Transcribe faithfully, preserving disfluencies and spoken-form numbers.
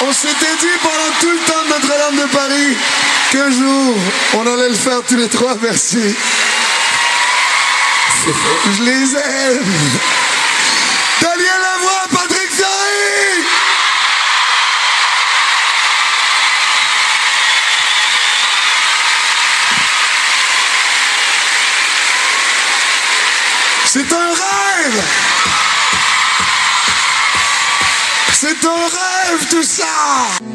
On s'était dit pendant tout le temps de Notre-Dame de Paris qu'un jour, on allait le faire tous les trois, merci. C'est fait. Je les aime. Daniel Lavoie, Patrick Fiori. C'est un rêve. C'est un rêve tout ça.